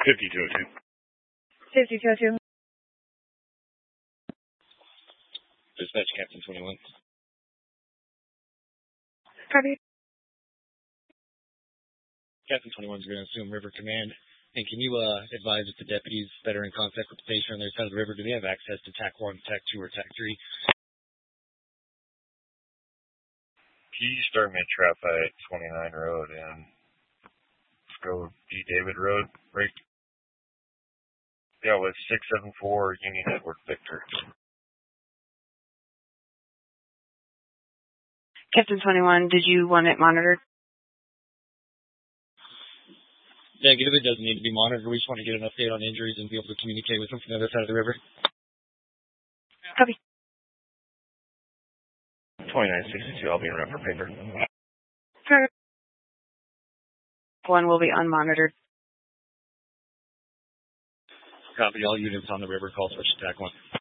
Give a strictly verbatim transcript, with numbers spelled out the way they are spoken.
fifty-two oh two. fifty-two oh two. Dispatch Captain twenty-one. Copy. Captain twenty-one is going to assume River Command. And can you uh, advise if the deputies that are in contact with the patient on their side of the river, do they have access to TAC one, TAC two, or TAC three? Can you start me a trap at twenty-nine Road and let's go D. David Road, right? Yeah, with six seven four Union Edward Victor. Captain twenty-one, did you want it monitored? Negative, it doesn't need to be monitored. We just want to get an update on injuries and be able to communicate with them from the other side of the river. Copy. twenty-nine sixty-two, I'll be around for paper. Copy. One will be unmonitored. Copy, all units on the river, call switch to TAC one.